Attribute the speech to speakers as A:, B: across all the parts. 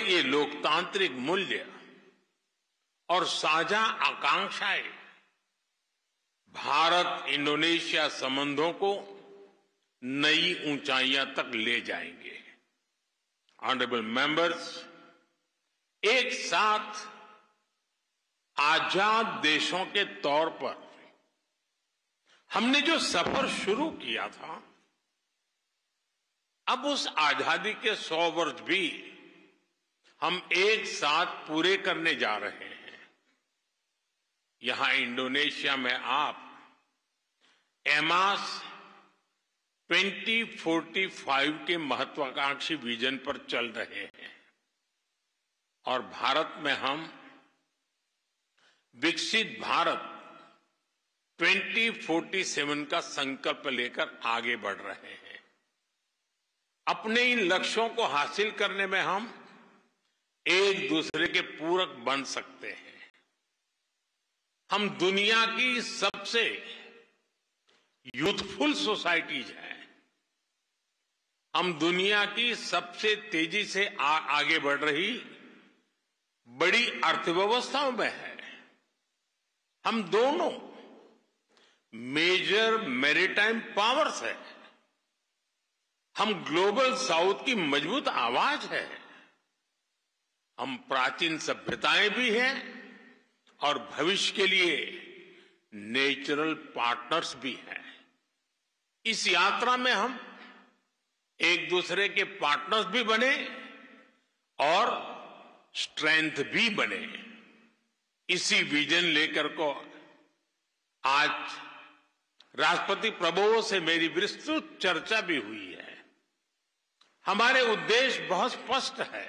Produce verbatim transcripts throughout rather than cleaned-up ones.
A: ये लोकतांत्रिक मूल्य और साझा आकांक्षाएं भारत इंडोनेशिया संबंधों को नई ऊंचाइयां तक ले जाएंगे। ऑनरेबल मेंबर्स, एक साथ आजाद देशों के तौर पर हमने जो सफर शुरू किया था, अब उस आजादी के सौ वर्ष भी हम एक साथ पूरे करने जा रहे हैं। यहां इंडोनेशिया में आप एमास ट्वेंटी फोर्टी फाइव के महत्वाकांक्षी विजन पर चल रहे हैं और भारत में हम विकसित भारत ट्वेंटी फोर्टी सेवन का संकल्प लेकर आगे बढ़ रहे हैं। अपने इन लक्ष्यों को हासिल करने में हम एक दूसरे के पूरक बन सकते हैं। हम दुनिया की सबसे यूथफुल सोसाइटीज हैं। हम दुनिया की सबसे तेजी से आ, आगे बढ़ रही बड़ी अर्थव्यवस्थाओं में है। हम दोनों मेजर मैरीटाइम पावर्स है। हम ग्लोबल साउथ की मजबूत आवाज है। हम प्राचीन सभ्यताएं भी हैं और भविष्य के लिए नेचुरल पार्टनर्स भी हैं। इस यात्रा में हम एक दूसरे के पार्टनर्स भी बने और स्ट्रेंथ भी बने। इसी विजन लेकर को आज राष्ट्रपति प्रभुओं से मेरी विस्तृत चर्चा भी हुई है। हमारे उद्देश्य बहुत स्पष्ट है।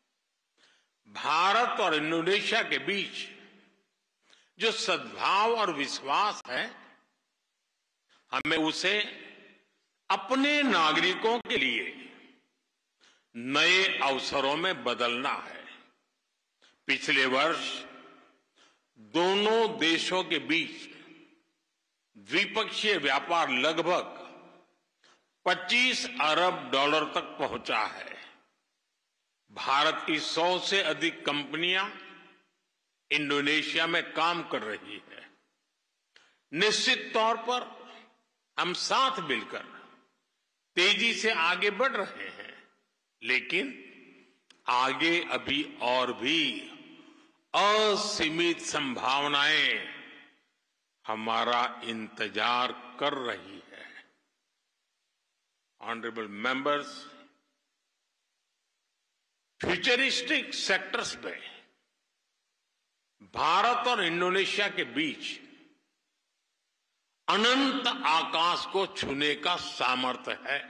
A: भारत और इंडोनेशिया के बीच जो सद्भाव और विश्वास है, हमें उसे अपने नागरिकों के लिए नए अवसरों में बदलना है। पिछले वर्ष दोनों देशों के बीच द्विपक्षीय व्यापार लगभग पच्चीस अरब डॉलर तक पहुंचा है। भारत की सौ से अधिक कंपनियां इंडोनेशिया में काम कर रही है। निश्चित तौर पर हम साथ मिलकर तेजी से आगे बढ़ रहे हैं, लेकिन आगे अभी और भी असीमित संभावनाएं हमारा इंतजार कर रही है। ऑनरेबल मेंबर्स, फ्यूचरिस्टिक सेक्टर्स में भारत और इंडोनेशिया के बीच अनंत आकाश को छूने का सामर्थ्य है।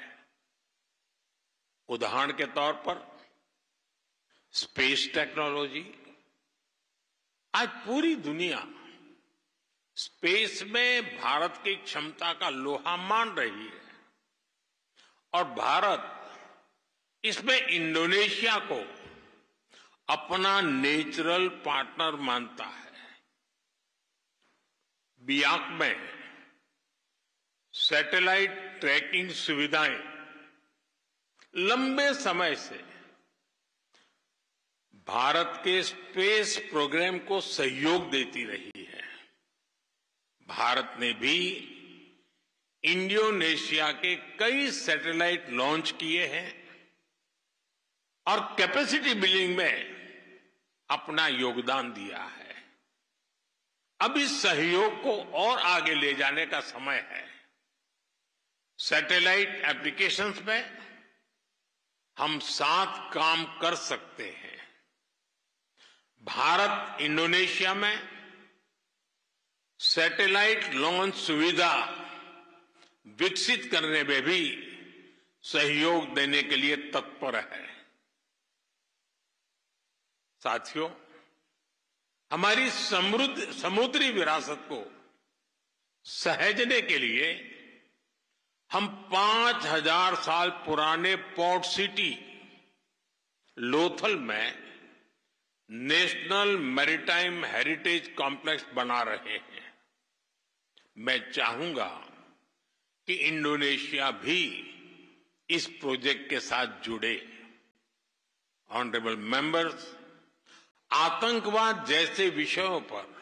A: उदाहरण के तौर पर स्पेस टेक्नोलॉजी। आज पूरी दुनिया स्पेस में भारत की क्षमता का लोहा मान रही है और भारत इसमें इंडोनेशिया को अपना नेचुरल पार्टनर मानता है। बियाक में सैटेलाइट ट्रैकिंग सुविधाएं लंबे समय से भारत के स्पेस प्रोग्राम को सहयोग देती रही है। भारत ने भी इंडोनेशिया के कई सैटेलाइट लॉन्च किए हैं और कैपेसिटी बिल्डिंग में अपना योगदान दिया है। अब इस सहयोग को और आगे ले जाने का समय है। सैटेलाइट एप्लीकेशंस में हम साथ काम कर सकते हैं। भारत इंडोनेशिया में सैटेलाइट लॉन्च सुविधा विकसित करने में भी सहयोग देने के लिए तत्पर है। साथियों, हमारी समृद्ध समुद्री विरासत को सहेजने के लिए हम पांच हजार साल पुराने पोर्ट सिटी लोथल में नेशनल मैरीटाइम हेरिटेज कॉम्प्लेक्स बना रहे हैं। मैं चाहूंगा कि इंडोनेशिया भी इस प्रोजेक्ट के साथ जुड़े ऑनरेबल मेंबर्स, आतंकवाद जैसे विषयों पर